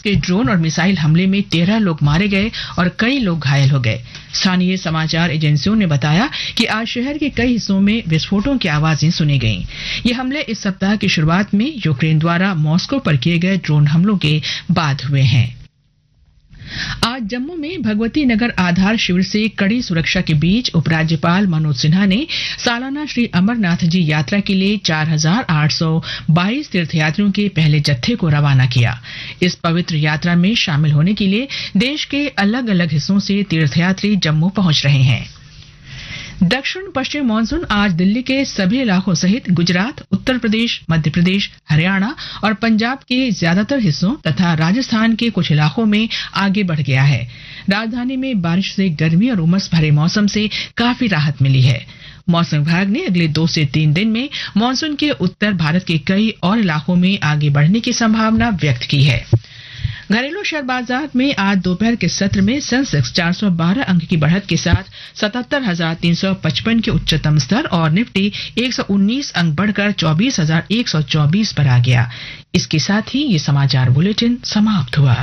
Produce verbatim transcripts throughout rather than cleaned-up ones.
के ड्रोन और मिसाइल हमले में तेरह लोग मारे गए और कई लोग घायल हो गए। स्थानीय समाचार एजेंसियों ने बताया कि आज शहर के कई हिस्सों में विस्फोटों की आवाजें सुनी गईं। ये हमले इस सप्ताह की शुरुआत में यूक्रेन द्वारा मॉस्को पर किए गए ड्रोन हमलों के बाद हुए हैं। आज जम्मू में भगवती नगर आधार शिविर से कड़ी सुरक्षा के बीच उपराज्यपाल मनोज सिन्हा ने सालाना श्री अमरनाथ जी यात्रा के लिए चार हजार आठ सौ बाईस तीर्थयात्रियों के पहले जत्थे को रवाना किया। इस पवित्र यात्रा में शामिल होने के लिए देश के अलग अलग हिस्सों से तीर्थयात्री जम्मू पहुंच रहे हैं। दक्षिण पश्चिम मानसून आज दिल्ली के सभी इलाकों सहित गुजरात, उत्तर प्रदेश, मध्य प्रदेश, हरियाणा और पंजाब के ज्यादातर हिस्सों तथा राजस्थान के कुछ इलाकों में आगे बढ़ गया है। राजधानी में बारिश से गर्मी और उमस भरे मौसम से काफी राहत मिली है। मौसम विभाग ने अगले दो से तीन दिन में मानसून के उत्तर भारत के कई और इलाकों में आगे बढ़ने की संभावना व्यक्त की है। घरेलू शेयर बाजार में आज दोपहर के सत्र में सेंसेक्स चार सौ बारह अंक की बढ़त के साथ सतहत्तर हजार तीन सौ पचपन के उच्चतम स्तर और निफ्टी एक सौ उन्नीस अंक बढ़कर चौबीस हजार एक सौ चौबीस पर आ गया। इसके साथ ही ये समाचार बुलेटिन समाप्त हुआ।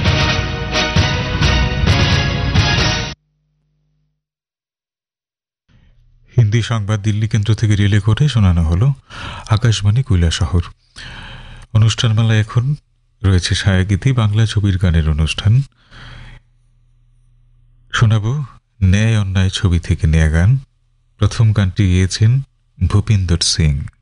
हिंदी সংবাদ दिल्ली केंद्र থেকে রিলে করে শোনানো হলো আকাশবাণী কৈলাসহর। অনুষ্ঠানমালা এখন রয়েছে ছায়াগীতি বাংলা ছবির গানের অনুষ্ঠান। শোনাবো ন্যায় অন্যায় ছবি থেকে নেয়া গান। প্রথম গানটি গেয়েছেন ভূপিন্দর সিং।